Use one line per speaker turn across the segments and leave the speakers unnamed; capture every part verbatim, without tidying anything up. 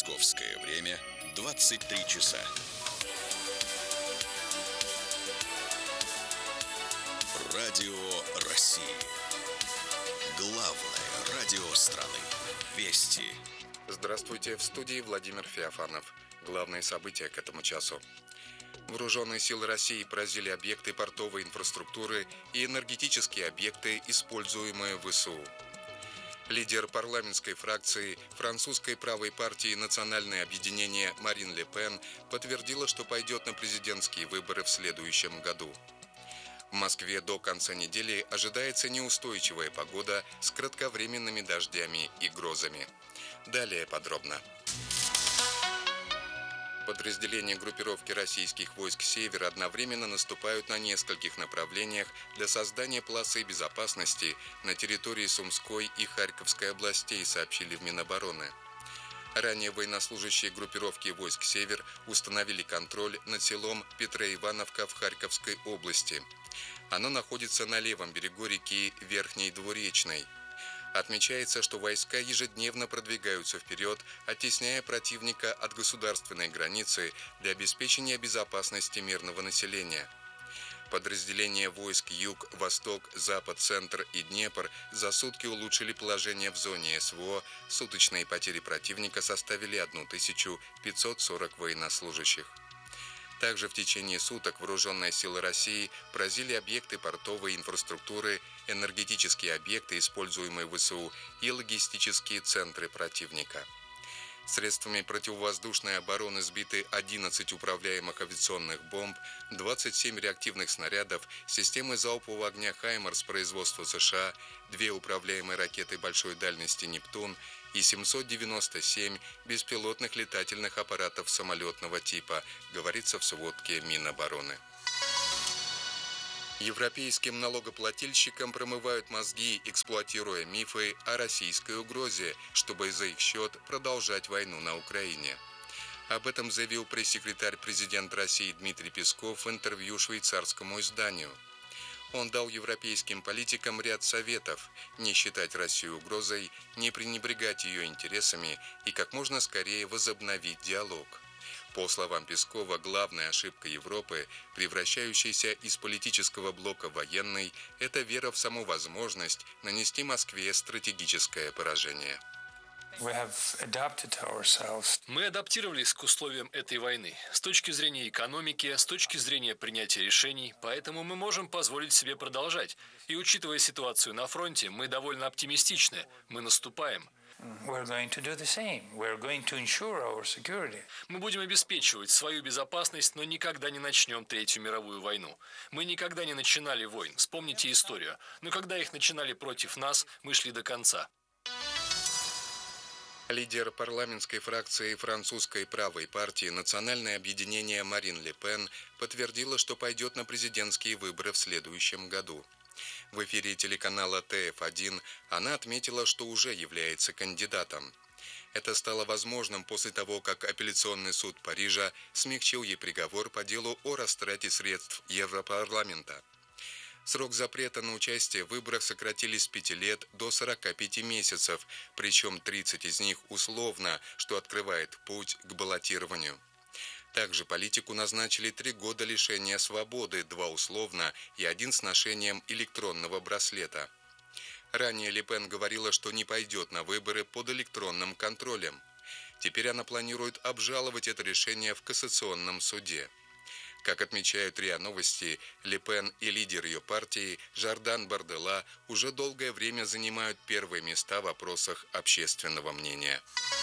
Московское время двадцать три часа. Радио России. Главное радио страны. Вести.
Здравствуйте, в студии Владимир Феофанов. Главные события к этому часу. Вооруженные силы России поразили объекты портовой инфраструктуры и энергетические объекты, используемые в ВСУ. Лидер парламентской фракции французской правой партии «Национальное объединение» Марин Ле Пен подтвердила, что пойдет на президентские выборы в следующем году. В Москве до конца недели ожидается неустойчивая погода с кратковременными дождями и грозами. Далее подробно. Подразделения группировки российских войск «Север» одновременно наступают на нескольких направлениях для создания полосы безопасности на территории Сумской и Харьковской областей, сообщили в Минобороны. Ранее военнослужащие группировки войск «Север» установили контроль над селом Петроивановка в Харьковской области. Оно находится на левом берегу реки Верхней Двуречной. Отмечается, что войска ежедневно продвигаются вперед, оттесняя противника от государственной границы для обеспечения безопасности мирного населения. Подразделения войск Юг, Восток, Запад, Центр и Днепр за сутки улучшили положение в зоне СВО. Суточные потери противника составили тысячу пятьсот сорок военнослужащих. Также в течение суток вооруженные силы России поразили объекты портовой инфраструктуры, энергетические объекты, используемые в ВСУ, и логистические центры противника. Средствами противовоздушной обороны сбиты одиннадцать управляемых авиационных бомб, двадцать семь реактивных снарядов, системы залпового огня «Хаймарс» производства США, две управляемые ракеты большой дальности «Нептун» и семьсот девяносто семь беспилотных летательных аппаратов самолетного типа, говорится в сводке Минобороны. Европейским налогоплательщикам промывают мозги, эксплуатируя мифы о российской угрозе, чтобы за их счет продолжать войну на Украине. Об этом заявил пресс-секретарь президента России Дмитрий Песков в интервью швейцарскому изданию. Он дал европейским политикам ряд советов: не считать Россию угрозой, не пренебрегать ее интересами и как можно скорее возобновить диалог. По словам Пескова, главная ошибка Европы, превращающаяся из политического блока в военный, это вера в саму возможность нанести Москве стратегическое поражение.
Мы адаптировались к условиям этой войны с точки зрения экономики, с точки зрения принятия решений, поэтому мы можем позволить себе продолжать. И учитывая ситуацию на фронте, мы довольно оптимистичны, мы наступаем. Мы будем обеспечивать свою безопасность, но никогда не начнем Третью мировую войну. Мы никогда не начинали войн, вспомните историю. Но когда их начинали против нас, мы шли до конца.
Лидер парламентской фракции французской правой партии «Национальное объединение» Марин Ле Пен подтвердила, что пойдет на президентские выборы в следующем году. В эфире телеканала Т Ф один она отметила, что уже является кандидатом. Это стало возможным после того, как апелляционный суд Парижа смягчил ей приговор по делу о растрате средств Европарламента. Срок запрета на участие в выборах сократили с пяти лет до сорока пяти месяцев, причем тридцать из них условно, что открывает путь к баллотированию. Также политику назначили три года лишения свободы, два условно и один с ношением электронного браслета. Ранее Ле Пен говорила, что не пойдет на выборы под электронным контролем. Теперь она планирует обжаловать это решение в кассационном суде. Как отмечают РИА Новости, Ле Пен и лидер ее партии Жордан Бардella уже долгое время занимают первые места в опросах общественного мнения.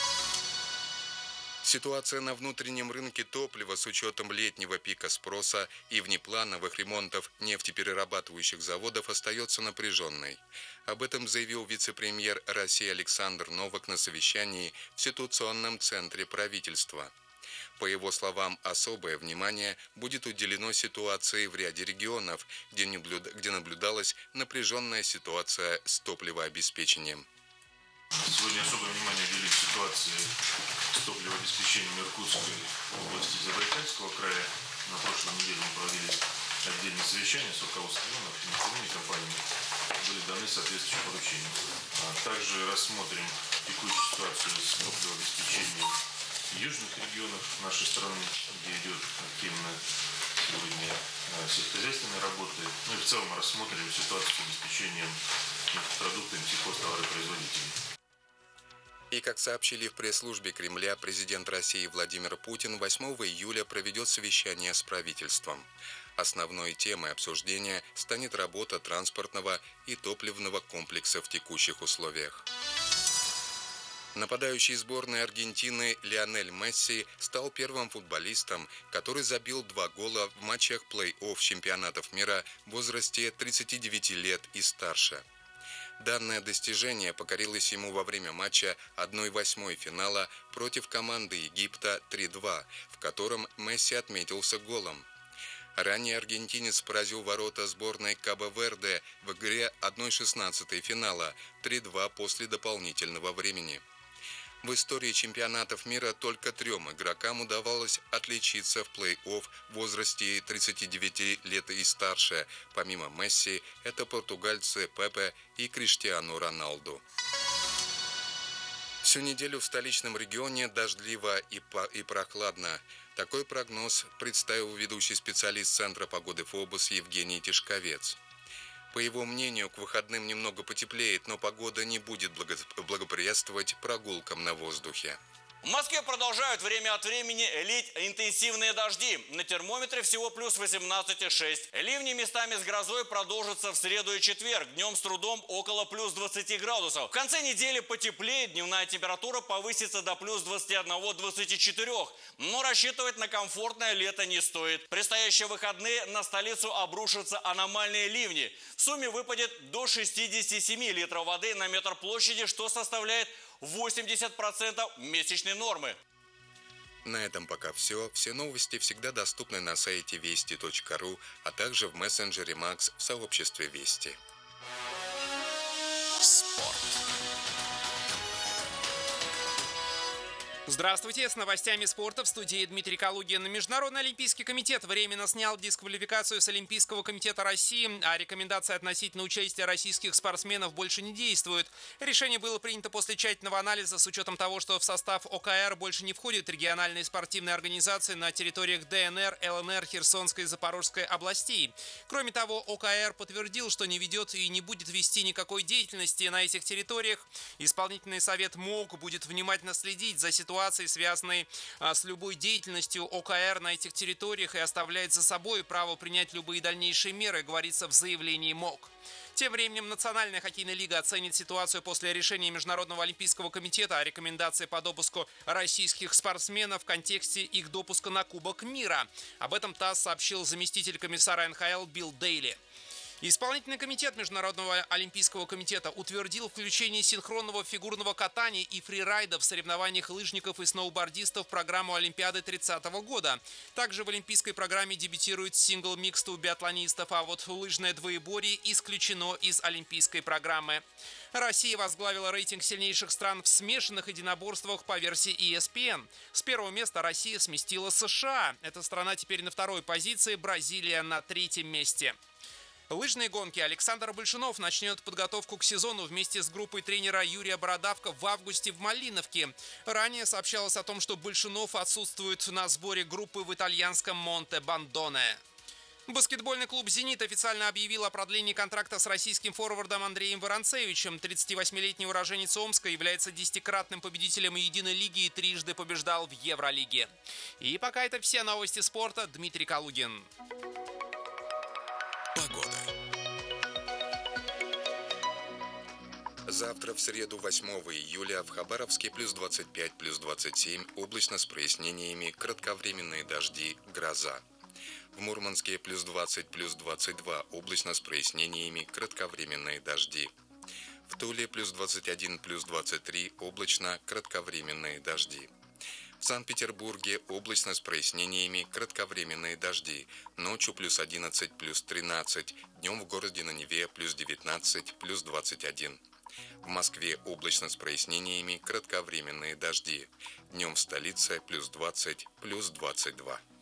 Ситуация на внутреннем рынке топлива с учетом летнего пика спроса и внеплановых ремонтов нефтеперерабатывающих заводов остается напряженной. Об этом заявил вице-премьер России Александр Новак на совещании в ситуационном центре правительства. По его словам, особое внимание будет уделено ситуации в ряде регионов, где наблюдалась напряженная ситуация с топливообеспечением.
Сегодня особое внимание уделить ситуации с топливообеспечением Иркутской области Забайкальского края. На прошлой неделе мы проводили отдельное совещание с руководством нефтяными компаниями. Были даны соответствующие поручения. Также рассмотрим текущую ситуацию с топливообеспечением южных регионах нашей страны, где идет активно сегодня сельскохозяйственные работы. Ну и в целом рассмотрим ситуацию с обеспечением продуктами сельхозтоваропроизводителей.
И, как сообщили в пресс-службе Кремля, президент России Владимир Путин восьмого июля проведет совещание с правительством. Основной темой обсуждения станет работа транспортного и топливного комплекса в текущих условиях. Нападающий сборной Аргентины Лионель Месси стал первым футболистом, который забил два гола в матчах плей-офф чемпионатов мира в возрасте тридцати девяти лет и старше. Данное достижение покорилось ему во время матча одной восьмой финала против команды Египта три-два, в котором Месси отметился голом. Ранее аргентинец поразил ворота сборной Кабо-Верде в игре одной шестнадцатой финала три-два после дополнительного времени. В истории чемпионатов мира только трем игрокам удавалось отличиться в плей-офф в возрасте тридцати девяти лет и старше. Помимо Месси, это португальцы Пепе и Криштиану Роналду. Всю неделю в столичном регионе дождливо и, по- и прохладно. Такой прогноз представил ведущий специалист Центра погоды ФОБОС Евгений Тишковец. По его мнению, к выходным немного потеплеет, но погода не будет благоприятствовать прогулкам на воздухе.
В Москве продолжают время от времени лить интенсивные дожди. На термометре всего плюс восемнадцать и шесть. Ливни местами с грозой продолжатся в среду и четверг. Днем с трудом около плюс двадцати градусов. В конце недели потеплеет, дневная температура повысится до плюс двадцати одного — двадцати четырёх. Но рассчитывать на комфортное лето не стоит. В предстоящие выходные на столицу обрушатся аномальные ливни. В сумме выпадет до шестидесяти семи литров воды на метр площади, что составляет восемьдесят процентов месячной нормы.
На этом пока все. Все новости всегда доступны на сайте вести точка ру, а также в мессенджере Макс в сообществе Вести.
Спорт.
Здравствуйте, с новостями спорта в студии Дмитрий Калугин. Международный олимпийский комитет временно снял дисквалификацию с Олимпийского комитета России, а рекомендации относительно участия российских спортсменов больше не действуют. Решение было принято после тщательного анализа с учетом того, что в состав ОКР больше не входят региональные спортивные организации на территориях ДНР, ЛНР, Херсонской и Запорожской областей. Кроме того, ОКР подтвердил, что не ведет и не будет вести никакой деятельности на этих территориях. Исполнительный совет МОК будет внимательно следить за ситуацией, связанной а, с любой деятельностью ОКР на этих территориях, и оставляет за собой право принять любые дальнейшие меры, говорится в заявлении МОК. Тем временем Национальная хоккейная лига оценит ситуацию после решения Международного олимпийского комитета о рекомендации по допуску российских спортсменов в контексте их допуска на Кубок мира. Об этом ТАСС сообщил заместитель комиссара эн ха эл Билл Дейли. Исполнительный комитет Международного олимпийского комитета утвердил включение синхронного фигурного катания и фрирайда в соревнованиях лыжников и сноубордистов в программу Олимпиады тридцатого года. Также в олимпийской программе дебютирует сингл-микс у биатлонистов, а вот лыжное двоеборье исключено из олимпийской программы. Россия возглавила рейтинг сильнейших стран в смешанных единоборствах по версии и эс пи эн. С первого места Россия сместила США. Эта страна теперь на второй позиции, Бразилия на третьем месте. Лыжные гонки. Александр Большунов начнет подготовку к сезону вместе с группой тренера Юрия Бородавка в августе в Малиновке. Ранее сообщалось о том, что Большунов отсутствует на сборе группы в итальянском Монте-Бандоне. Баскетбольный клуб «Зенит» официально объявил о продлении контракта с российским форвардом Андреем Воронцевичем. тридцативосьмилетний уроженец Омска является десятикратным победителем единой лиги и трижды побеждал в Евролиге. И пока это все новости спорта. Дмитрий Калугин.
Погода.
Завтра, в среду, восьмого июля, в Хабаровске плюс двадцать пять, плюс двадцать семь, облачно с прояснениями, кратковременные дожди, гроза. В Мурманске плюс двадцать, плюс двадцать два, облачно с прояснениями, кратковременные дожди. В Туле плюс двадцать один, плюс двадцать три, облачно, кратковременные дожди. В Санкт-Петербурге облачно с прояснениями, кратковременные дожди. Ночью плюс одиннадцать, плюс тринадцать. Днем в городе на Неве плюс девятнадцать, плюс двадцать один. В Москве облачно с прояснениями, кратковременные дожди. Днем в столице плюс двадцать, плюс двадцать два.